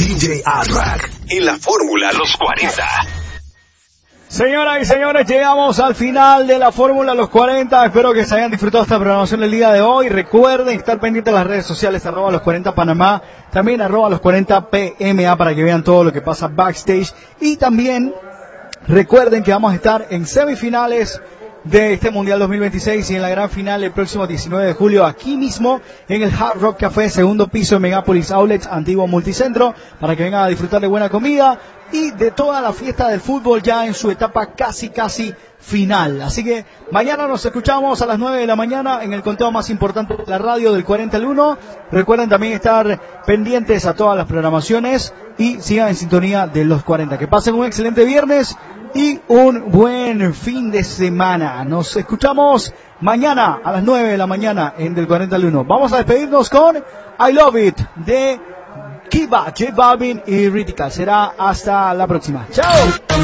DJ A-Track en la Fórmula Los 40. Señoras y señores, llegamos al final de la Fórmula Los 40. Espero que se hayan disfrutado esta programación el día de hoy. Recuerden estar pendientes de las redes sociales, @los 40 Panamá, también @los 40 PMA para que vean todo lo que pasa backstage. Y también recuerden que vamos a estar en semifinales de este Mundial 2026 y en la gran final el próximo 19 de julio aquí mismo en el Hard Rock Café, segundo piso de Megapolis Outlets, antiguo multicentro, para que vengan a disfrutar de buena comida y de toda la fiesta del fútbol ya en su etapa casi final. Así que mañana nos escuchamos a las 9 de la mañana en el conteo más importante de la radio del 40 al 1. Recuerden también estar pendientes a todas las programaciones y sigan en sintonía de los 40. Que pasen un excelente viernes y un buen fin de semana. Nos escuchamos mañana a las 9 de la mañana en del 40 al 1. Vamos a despedirnos con I Love It de Kiba, J Balvin y Ritical. Será hasta la próxima. ¡Chao!